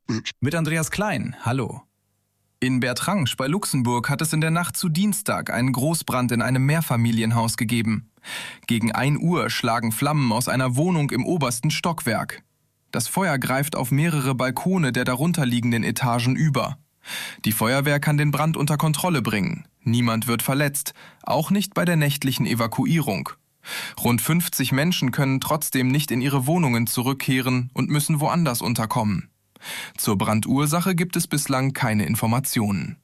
Mit Andreas Klein, hallo. In Bertrange bei Luxemburg hat es in der Nacht zu Dienstag einen Großbrand in einem Mehrfamilienhaus gegeben. Gegen 1 Uhr schlagen Flammen aus einer Wohnung im obersten Stockwerk. Das Feuer greift auf mehrere Balkone der darunterliegenden Etagen über. Die Feuerwehr kann den Brand unter Kontrolle bringen. Niemand wird verletzt, auch nicht bei der nächtlichen Evakuierung. Rund 50 Menschen können trotzdem nicht in ihre Wohnungen zurückkehren und müssen woanders unterkommen. Zur Brandursache gibt es bislang keine Informationen.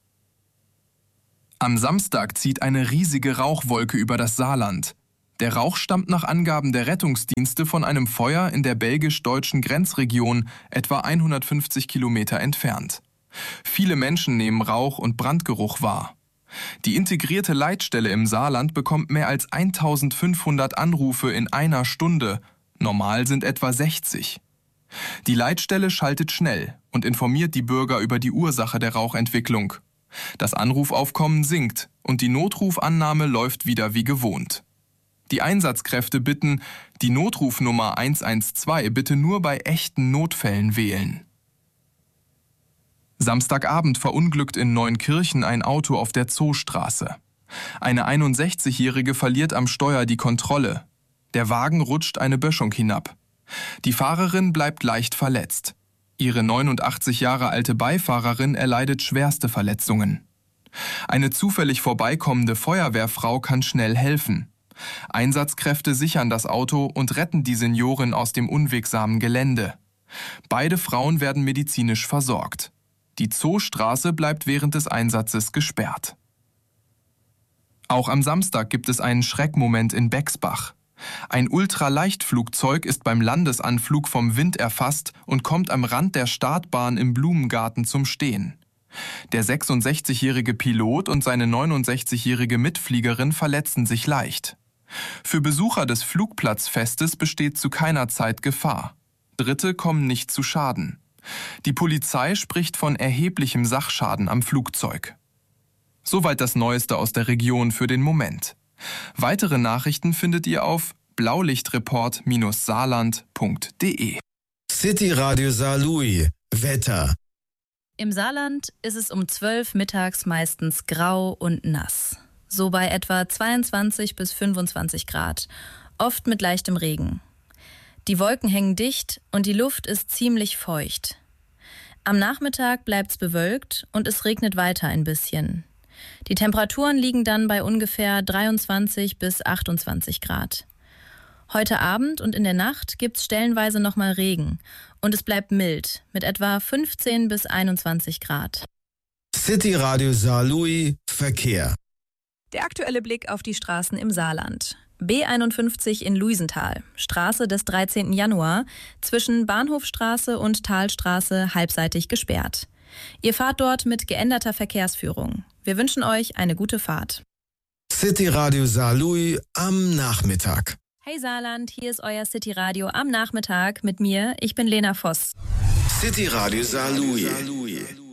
Am Samstag zieht eine riesige Rauchwolke über das Saarland. Der Rauch stammt nach Angaben der Rettungsdienste von einem Feuer in der belgisch-deutschen Grenzregion, etwa 150 Kilometer entfernt. Viele Menschen nehmen Rauch und Brandgeruch wahr. Die integrierte Leitstelle im Saarland bekommt mehr als 1500 Anrufe in einer Stunde. Normal sind etwa 60. Die Leitstelle schaltet schnell und informiert die Bürger über die Ursache der Rauchentwicklung. Das Anrufaufkommen sinkt und die Notrufannahme läuft wieder wie gewohnt. Die Einsatzkräfte bitten, die Notrufnummer 112 bitte nur bei echten Notfällen wählen. Samstagabend verunglückt in Neunkirchen ein Auto auf der Zoostraße. Eine 61-Jährige verliert am Steuer die Kontrolle. Der Wagen rutscht eine Böschung hinab. Die Fahrerin bleibt leicht verletzt. Ihre 89 Jahre alte Beifahrerin erleidet schwerste Verletzungen. Eine zufällig vorbeikommende Feuerwehrfrau kann schnell helfen. Einsatzkräfte sichern das Auto und retten die Seniorin aus dem unwegsamen Gelände. Beide Frauen werden medizinisch versorgt. Die Zoostraße bleibt während des Einsatzes gesperrt. Auch am Samstag gibt es einen Schreckmoment in Bexbach. Ein Ultraleichtflugzeug ist beim Landesanflug vom Wind erfasst und kommt am Rand der Startbahn im Blumengarten zum Stehen. Der 66-jährige Pilot und seine 69-jährige Mitfliegerin verletzen sich leicht. Für Besucher des Flugplatzfestes besteht zu keiner Zeit Gefahr. Dritte kommen nicht zu Schaden. Die Polizei spricht von erheblichem Sachschaden am Flugzeug. Soweit das Neueste aus der Region für den Moment. Weitere Nachrichten findet ihr auf blaulichtreport-saarland.de. City Radio Saarlouis. Wetter. Im Saarland ist es um 12 mittags meistens grau und nass. So bei etwa 22 bis 25 Grad. Oft mit leichtem Regen. Die Wolken hängen dicht und die Luft ist ziemlich feucht. Am Nachmittag bleibt's bewölkt und es regnet weiter ein bisschen. Die Temperaturen liegen dann bei ungefähr 23 bis 28 Grad. Heute Abend und in der Nacht gibt's stellenweise nochmal Regen und es bleibt mild mit etwa 15 bis 21 Grad. City Radio Saarlouis Verkehr. Der aktuelle Blick auf die Straßen im Saarland. B51 in Luisenthal, Straße des 13. Januar, zwischen Bahnhofstraße und Talstraße halbseitig gesperrt. Ihr fahrt dort mit geänderter Verkehrsführung. Wir wünschen euch eine gute Fahrt. City Radio Saarlouis am Nachmittag. Hey Saarland, hier ist euer City Radio am Nachmittag mit mir. Ich bin Lena Voss. City Radio Saarlouis.